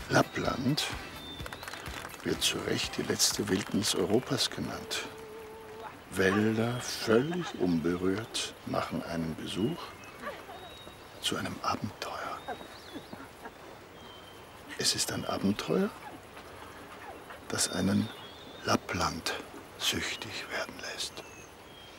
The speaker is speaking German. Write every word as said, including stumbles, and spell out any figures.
Lappland wird zu Recht die letzte Wildnis Europas genannt. Wälder, völlig unberührt, machen einen Besuch zu einem Abenteuer. Es ist ein Abenteuer, das einen Lappland süchtig werden lässt.